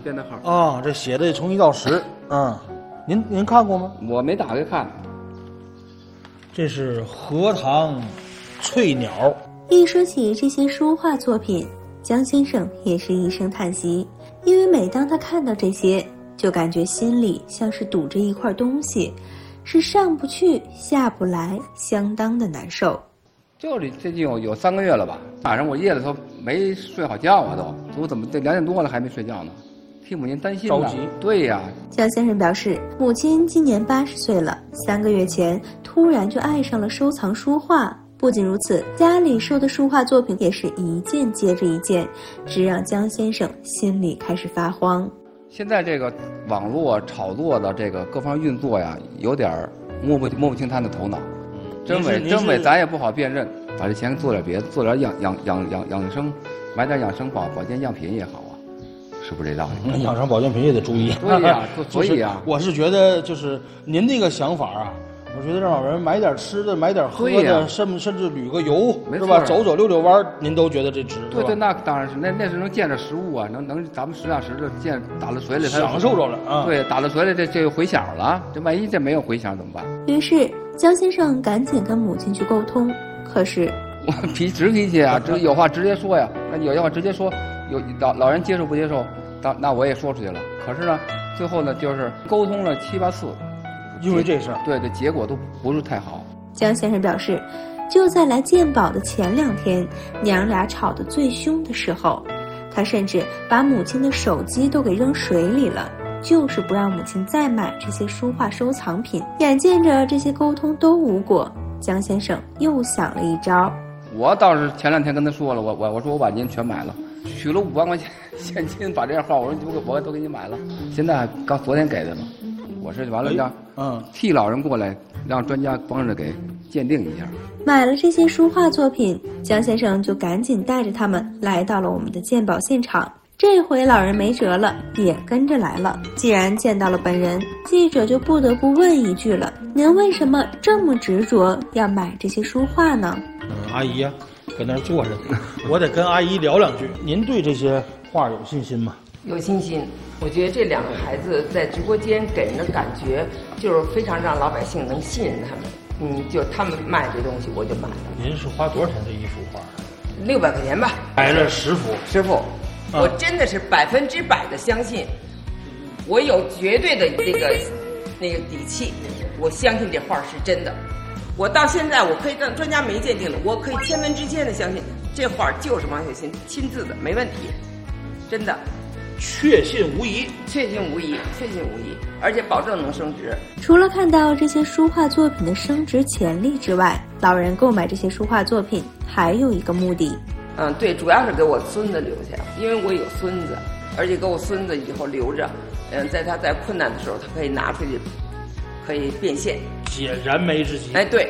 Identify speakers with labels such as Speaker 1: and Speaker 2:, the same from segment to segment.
Speaker 1: 编的号。
Speaker 2: 啊，这写的从1到10，您看过吗？
Speaker 1: 我没打开看。
Speaker 2: 这是荷塘翠鸟。
Speaker 3: 一说起这些书画作品，江先生也是一声叹息，因为每当他看到这些，就感觉心里像是堵着一块东西，是上不去下不来，相当的难受。
Speaker 1: 就是最近有3个月了吧，晚上我夜里头没睡好觉啊，都怎么这2点多了还没睡觉呢？替母亲担心
Speaker 2: 着急。
Speaker 1: 对呀。
Speaker 3: 江先生表示，母亲今年80岁了，3个月前突然就爱上了收藏书画。不仅如此，家里收的书画作品也是一件接着一件，只让江先生心里开始发慌。
Speaker 1: 现在这个网络炒作的这个各方运作呀，有点摸不清他的头脑。真伪咱也不好辨认，把这钱做点别的，做点养生，买点养生保健样品也好啊，是不是这道理？
Speaker 2: 养生保健品也得注意。
Speaker 1: 对呀，所以啊，
Speaker 2: 我是觉得就是您那个想法啊，我觉得让老人买点吃的，买点喝的，甚至旅个游，是吧？走溜弯，您都觉得这值。
Speaker 1: 对，那当然是，那是能见着实物啊，能咱们实打实的见打了水里，
Speaker 2: 享受着了啊。
Speaker 1: 对，打了水里这有回响了，这万一这没有回响怎么办？
Speaker 3: 于是江先生赶紧跟母亲去沟通，可是
Speaker 1: 我直脾气啊，有话直接说呀，那有话直接说，有老人接受不接受，那我也说出去了。可是呢，最后呢就是沟通了7、8次。
Speaker 2: 因为这事儿，
Speaker 1: 对，这结果都不是太好。
Speaker 3: 江先生表示，就在来鉴宝的前2天，娘俩吵得最凶的时候，他甚至把母亲的手机都给扔水里了，就是不让母亲再买这些书画收藏品。眼见着这些沟通都无果，江先生又想了一招。
Speaker 1: 我倒是前2天跟他说了，我说我把您全买了，取了5万块钱现金，把这画我说我都给你买了，现在刚昨天给的了。我是完了让替老人过来，让专家帮着给鉴定一下。
Speaker 3: 买了这些书画作品，江先生就赶紧带着他们来到了我们的鉴宝现场。这回老人没辙了，也跟着来了。既然见到了本人，记者就不得不问一句了：您为什么这么执着要买这些书画呢？
Speaker 2: 阿姨呀，搁那儿坐着，我得跟阿姨聊2句。您对这些画有信心吗？
Speaker 4: 有信心。我觉得这2个孩子在直播间给人的感觉就是非常让老百姓能信任他们。就他们卖这东西，我就买了。
Speaker 2: 您是花多少钱这一幅画
Speaker 4: ？600块钱吧。
Speaker 2: 买了10幅。
Speaker 4: 10幅，我真的是100%的相信，我有绝对的那个底气，我相信这画是真的。我到现在我可以让专家没鉴定的，我可以千分之千的相信这画就是王雪心亲自的，没问题，真的。
Speaker 2: 确信无疑，
Speaker 4: 而且保证能升值。
Speaker 3: 除了看到这些书画作品的升值潜力之外，老人购买这些书画作品还有一个目的。
Speaker 4: 对，主要是给我孙子留下，因为我有孙子，而且给我孙子以后留着，在他在困难的时候，他可以拿出去，可以变现，
Speaker 2: 解燃眉之急。
Speaker 4: 哎，对。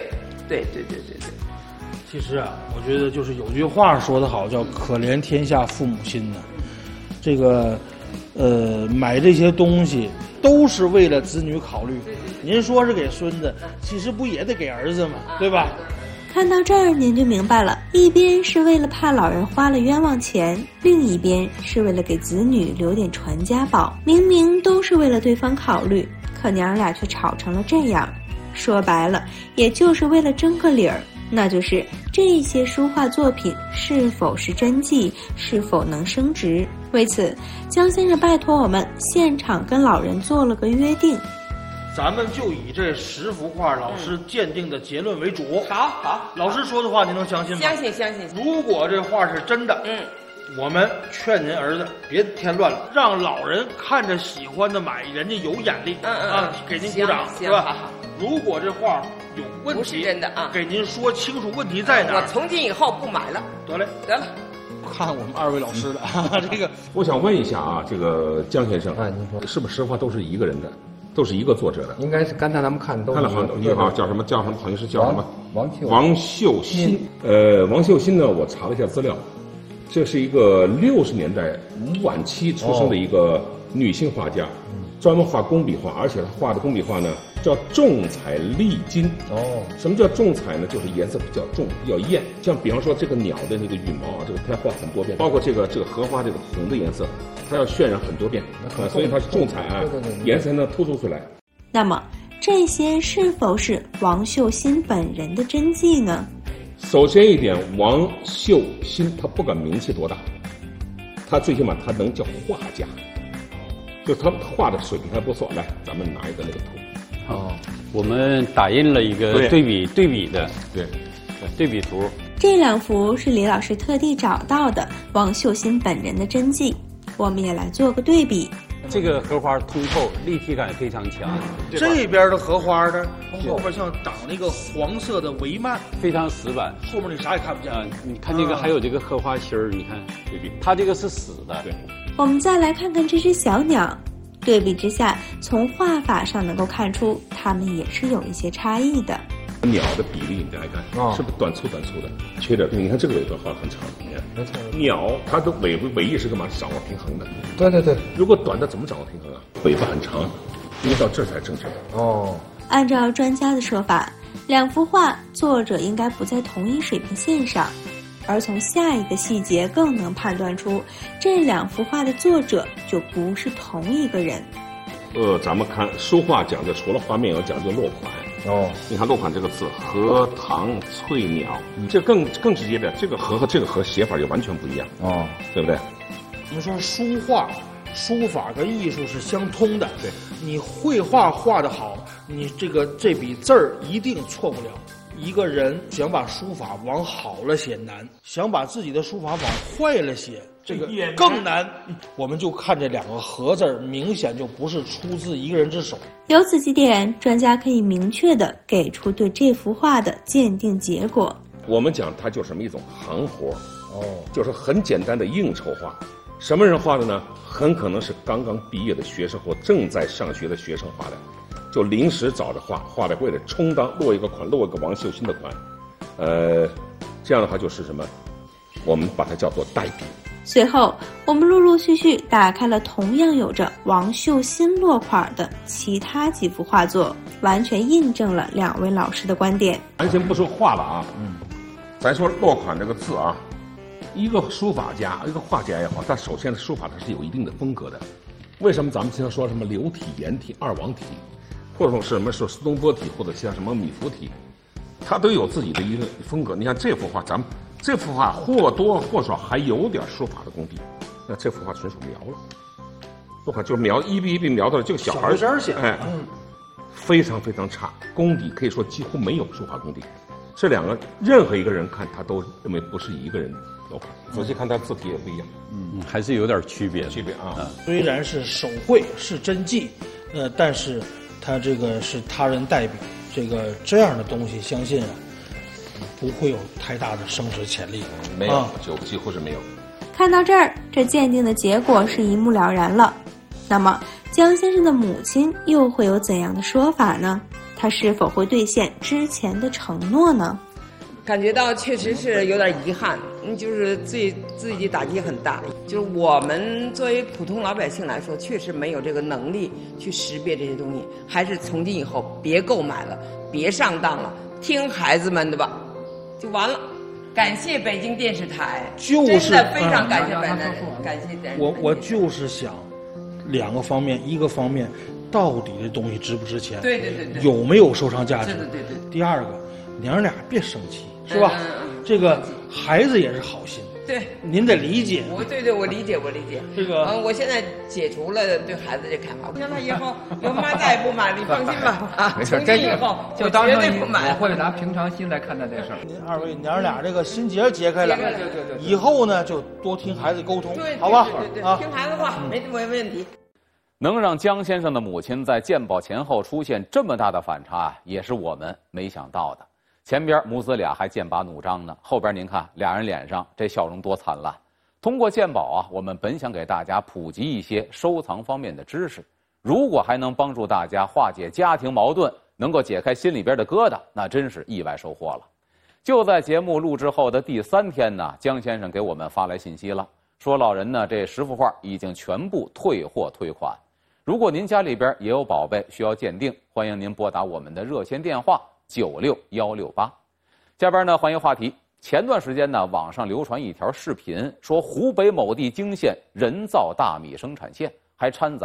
Speaker 2: 其实啊，我觉得就是有句话说得好，叫可怜天下父母心呢。这个，买这些东西都是为了子女考虑。您说是给孙子，其实不也得给儿子吗？对吧？
Speaker 3: 看到这儿，您就明白了，一边是为了怕老人花了冤枉钱，另一边是为了给子女留点传家宝。明明都是为了对方考虑，可娘俩却吵成了这样。说白了，也就是为了争个理儿。那就是这些书画作品是否是真迹，是否能升值。为此，江先生拜托我们现场跟老人做了个约定，
Speaker 2: 咱们就以这10幅画老师鉴定的结论为主。
Speaker 4: 好，
Speaker 2: 老师说的话您能相信吗？
Speaker 4: 相信。
Speaker 2: 如果这画是真的，我们劝您儿子别添乱了，让老人看着喜欢的买，人家有眼力，给您鼓掌，是吧？
Speaker 4: 好。
Speaker 2: 如果这画有问题，
Speaker 4: 不是真的啊，
Speaker 2: 给您说清楚问题在哪儿。
Speaker 4: 我从今以后不买了。得了，
Speaker 2: 看我们2位老师的这个，
Speaker 5: 我想问一下啊，这个江先生，您说是不是10幅画都是一个人的，都是一个作者的？
Speaker 1: 应该是刚才咱们看的都
Speaker 5: 看了好像叫什么，好像是叫什么
Speaker 1: 王秀
Speaker 5: 新。王秀新呢，我查了一下资料，这是一个60年代晚期出生的一个女性画家，专门画工笔画，而且她画的工笔画呢叫重彩丽金。
Speaker 6: 哦，
Speaker 5: 什么叫重彩呢？就是颜色比较重，比较艳。像比方说这个鸟的那个羽毛啊，这个它要画很多遍，包括这个荷花这个红的颜色，它要渲染很多遍，所以它是重彩啊，颜色才能突出出来。
Speaker 3: 那么这些是否是王秀新本人的真迹呢？
Speaker 5: 首先一点，王秀新他不管名气多大，他最起码他能叫画家，就是他画的水平还不错。来，咱们拿一个那个图。
Speaker 6: 哦，我们打印了一个对比的对比图。
Speaker 3: 这2幅是李老师特地找到的王秀新本人的真迹，我们也来做个对比。
Speaker 6: 这个荷花通透，立体感非常强。
Speaker 2: 这边的荷花呢，后边像挡那个黄色的帷幔，
Speaker 6: 非常死板，
Speaker 2: 后面你啥也看不见。
Speaker 6: 你看这个还有这个荷花心儿，你看对比，它这个是死的。
Speaker 5: 对。
Speaker 3: 我们再来看看这只小鸟，对比之下，从画法上能够看出它们也是有一些差异的。
Speaker 5: 鸟的比例你来看，是不是短粗的，缺点？你看这个尾巴画得很长，你看，鸟它的尾翼是干嘛？掌握平衡的。
Speaker 6: 对，
Speaker 5: 如果短的怎么掌握平衡啊？尾巴很长，因为到这儿才正确。
Speaker 6: 哦，
Speaker 3: 按照专家的说法，2幅画作者应该不在同一水平线上，而从下一个细节更能判断出这2幅画的作者就不是同一个人。
Speaker 5: 咱们看书画讲究，除了画面，要讲究落款。哦，你看落款这个字，荷塘翠鸟，这更直接的，这个荷和这个荷写法就完全不一样。哦，对不对？
Speaker 2: 我们说书画、书法跟艺术是相通的。
Speaker 5: 对，
Speaker 2: 你绘画画得好，你这笔字儿一定错不了。一个人想把书法往好了写难，想把自己的书法往坏了写，这个更难。我们就看这2个荷字，明显就不是出自一个人之手。
Speaker 3: 由此几点，专家可以明确地给出对这幅画的鉴定结果。
Speaker 5: 我们讲它就是什么一种行活，就是很简单的应酬画。什么人画的呢？很可能是刚刚毕业的学生或正在上学的学生画的。就临时找着画的为了充当落一个王秀新的款，这样的话就是什么？我们把它叫做代笔。
Speaker 3: 随后，我们陆陆续续打开了同样有着王秀新落款的其他几幅画作，完全印证了2位老师的观点。
Speaker 5: 咱先不说画了啊，咱说落款这个字啊，一个书法家，一个画家也好，他首先的书法它是有一定的风格的。为什么咱们经常说什么流体、颜体、2王体？或者说什么说苏东坡体，或者像什么米芾体，它都有自己的一个风格。你看这幅画，咱们这幅画或多或少还有点书法的功底，那这幅画纯属描了。我看就是描一笔一笔描到了这个小孩
Speaker 2: 写，
Speaker 5: 非常非常差，功底可以说几乎没有书法功底。这2个任何一个人看他都认为不是一个人落款，仔细看他字体也不一样，
Speaker 6: 还是有点区别
Speaker 5: 啊。
Speaker 2: 虽然是手绘是真迹，但是它这个是他人代笔，这样的东西，相信不会有太大的升值潜力。
Speaker 5: 没有，几乎是没有。
Speaker 3: 看到这儿，这鉴定的结果是一目了然了。那么，江先生的母亲又会有怎样的说法呢？他是否会兑现之前的承诺呢？
Speaker 4: 感觉到确实是有点遗憾，就是自己打击很大。就是我们作为普通老百姓来说，确实没有这个能力去识别这些东西，还是从今以后别购买了，别上当了，听孩子们的吧，就完了。感谢北京电视台，
Speaker 2: 就是
Speaker 4: 真的非常感谢感谢电视台。
Speaker 2: 我就是想2个方面，一个方面到底这东西值不值钱，
Speaker 4: 对，
Speaker 2: 有没有收藏价值，
Speaker 4: 对。
Speaker 2: 第2个，娘俩别生气，是吧？这个孩子也是好心，
Speaker 4: 对，
Speaker 2: 您得理解。
Speaker 4: 我理解。
Speaker 2: 这个，
Speaker 4: 我现在解除了对孩子这看法。让他以后有妈再也不买，你放心吧。啊，
Speaker 1: 没事，
Speaker 4: 从今以后
Speaker 1: 就当
Speaker 4: 绝对不买。
Speaker 1: 我会拿平常心来看待这事儿。
Speaker 2: 您2位娘俩这个心结解开了，
Speaker 4: 对。
Speaker 2: 以后呢就多听孩子沟通，
Speaker 4: 对，
Speaker 2: 好吧？
Speaker 4: 对，
Speaker 2: 啊，
Speaker 4: 听孩子话，没问题。
Speaker 7: 能让江先生的母亲在鉴宝前后出现这么大的反差，也是我们没想到的。前边母子俩还剑拔弩张呢，后边您看俩人脸上这笑容多灿烂。通过鉴宝我们本想给大家普及一些收藏方面的知识，如果还能帮助大家化解家庭矛盾，能够解开心里边的疙瘩，那真是意外收获了。就在节目录制后的第3天呢，江先生给我们发来信息了，说老人呢这10幅画已经全部退货退款。 如果您家里边也有宝贝需要鉴定，欢迎您拨打我们的热线电话96168。下边呢，欢迎话题。前段时间呢，网上流传一条视频，说湖北某地惊现人造大米生产线，还掺杂